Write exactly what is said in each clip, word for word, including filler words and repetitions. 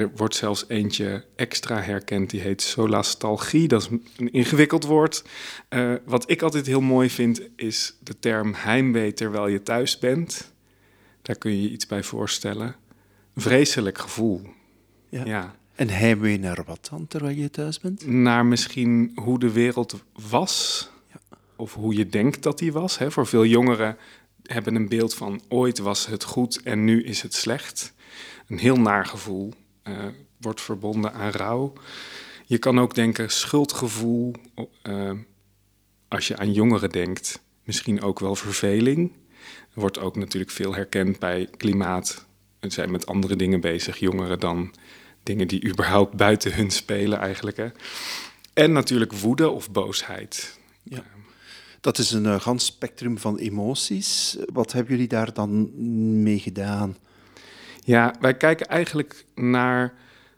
Er wordt zelfs eentje extra herkend, die heet solastalgie. Dat is een ingewikkeld woord. Uh, wat ik altijd heel mooi vind, is de term heimwee terwijl je thuis bent. Daar kun je je iets bij voorstellen. Een vreselijk gevoel. Ja. Ja. En heimwee naar wat dan, terwijl je thuis bent? Naar misschien hoe de wereld was. Ja. Of hoe je denkt dat die was. Hè. Voor veel jongeren hebben een beeld van ooit was het goed en nu is het slecht. Een heel naar gevoel. Uh, wordt verbonden aan rouw. Je kan ook denken schuldgevoel. Uh, als je aan jongeren denkt, misschien ook wel verveling. Er wordt ook natuurlijk veel herkend bij klimaat. Ze zijn met andere dingen bezig, jongeren dan dingen die überhaupt buiten hun spelen eigenlijk. Hè. En natuurlijk woede of boosheid. Ja. Dat is een uh, gans spectrum van emoties. Wat hebben jullie daar dan mee gedaan? Ja, wij kijken eigenlijk naar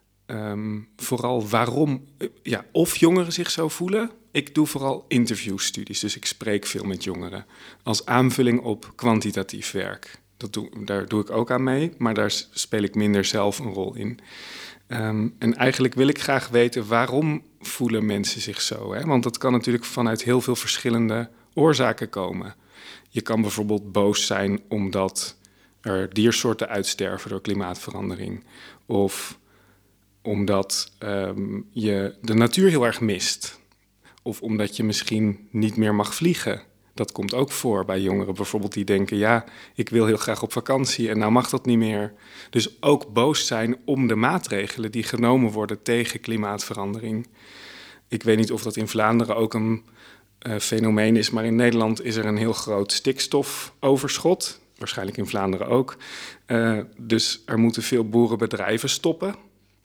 um, vooral waarom, ja, of jongeren zich zo voelen. Ik doe vooral interviewstudies, dus ik spreek veel met jongeren. Als aanvulling op kwantitatief werk. Dat doe, daar doe ik ook aan mee, maar daar speel ik minder zelf een rol in. Um, en eigenlijk wil ik graag weten waarom voelen mensen zich zo. Hè? Want dat kan natuurlijk vanuit heel veel verschillende oorzaken komen. Je kan bijvoorbeeld boos zijn omdat er diersoorten uitsterven door klimaatverandering. Of omdat um, je de natuur heel erg mist. Of omdat je misschien niet meer mag vliegen. Dat komt ook voor bij jongeren bijvoorbeeld die denken, ja, ik wil heel graag op vakantie en nou mag dat niet meer. Dus ook boos zijn om de maatregelen die genomen worden tegen klimaatverandering. Ik weet niet of dat in Vlaanderen ook een uh, fenomeen is, maar in Nederland is er een heel groot stikstofoverschot. Waarschijnlijk in Vlaanderen ook. Uh, dus er moeten veel boerenbedrijven stoppen.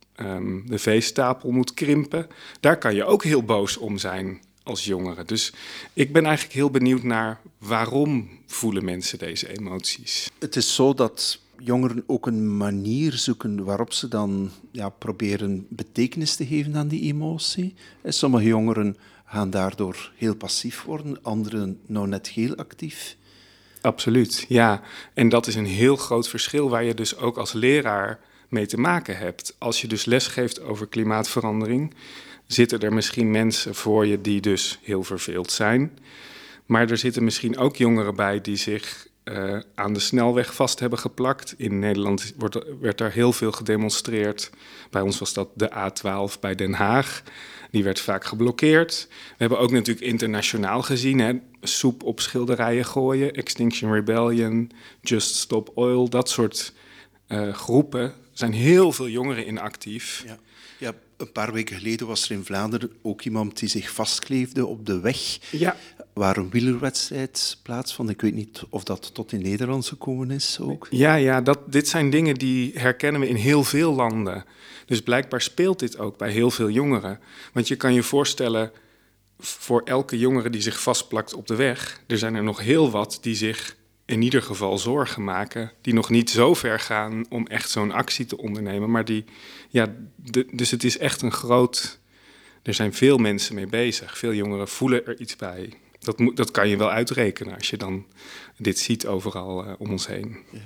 Um, de veestapel moet krimpen. Daar kan je ook heel boos om zijn als jongere. Dus ik ben eigenlijk heel benieuwd naar waarom voelen mensen deze emoties. Het is zo dat jongeren ook een manier zoeken waarop ze dan ja, proberen betekenis te geven aan die emotie. Sommige jongeren gaan daardoor heel passief worden, anderen nou net heel actief. Absoluut, ja. En dat is een heel groot verschil waar je dus ook als leraar mee te maken hebt. Als je dus lesgeeft over klimaatverandering, zitten er misschien mensen voor je die dus heel verveeld zijn. Maar er zitten misschien ook jongeren bij die zich uh, aan de snelweg vast hebben geplakt. In Nederland wordt, werd daar heel veel gedemonstreerd. Bij ons was dat de A twaalf bij Den Haag. Die werd vaak geblokkeerd. We hebben ook natuurlijk internationaal gezien, hè, soep op schilderijen gooien, Extinction Rebellion, Just Stop Oil, dat soort uh, groepen. Er zijn heel veel jongeren in actief. Ja. Ja, een paar weken geleden was er in Vlaanderen ook iemand die zich vastkleefde op de weg, ja. waar een wielerwedstrijd plaatsvond. Ik weet niet of dat tot in Nederland gekomen is ook. Ja, ja dat, dit zijn dingen die herkennen we in heel veel landen. Dus blijkbaar speelt dit ook bij heel veel jongeren. Want je kan je voorstellen, voor elke jongere die zich vastplakt op de weg, er zijn er nog heel wat die zich in ieder geval zorgen maken, die nog niet zo ver gaan om echt zo'n actie te ondernemen. Maar die, ja, de, dus het is echt een groot, er zijn veel mensen mee bezig. Veel jongeren voelen er iets bij. Dat, moet, dat kan je wel uitrekenen als je dan dit ziet overal uh, om ons heen. Ja.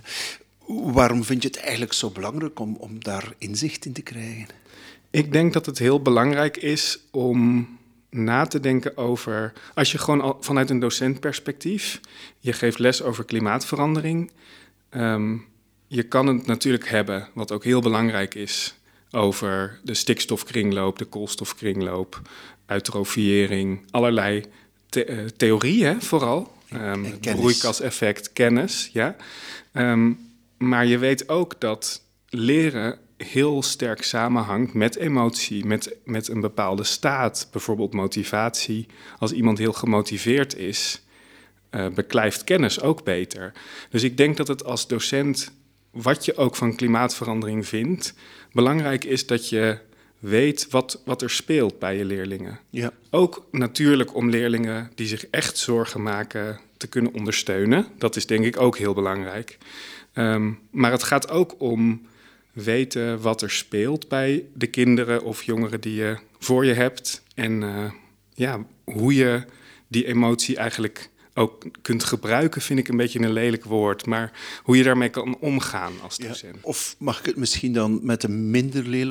Waarom vind je het eigenlijk zo belangrijk om, om daar inzicht in te krijgen? Ik denk dat het heel belangrijk is om na te denken over, als je gewoon al vanuit een docentperspectief, je geeft les over klimaatverandering. Um, je kan het natuurlijk hebben, wat ook heel belangrijk is, over de stikstofkringloop, de koolstofkringloop, eutrofiëring, allerlei the- uh, theorieën vooral. Um, het broeikaseffect, kennis, ja. Um, maar je weet ook dat leren heel sterk samenhangt met emotie, met, met een bepaalde staat, bijvoorbeeld motivatie. Als iemand heel gemotiveerd is, uh, beklijft kennis ook beter. Dus ik denk dat het als docent, wat je ook van klimaatverandering vindt, belangrijk is dat je weet wat, wat er speelt bij je leerlingen. Ja. Ook natuurlijk om leerlingen die zich echt zorgen maken te kunnen ondersteunen. Dat is denk ik ook heel belangrijk. Um, maar het gaat ook om weten wat er speelt bij de kinderen of jongeren die je voor je hebt. En uh, ja, hoe je die emotie eigenlijk ook kunt gebruiken, vind ik een beetje een lelijk woord. Maar hoe je daarmee kan omgaan als docent. Ja, of mag ik het misschien dan met een minder lelijk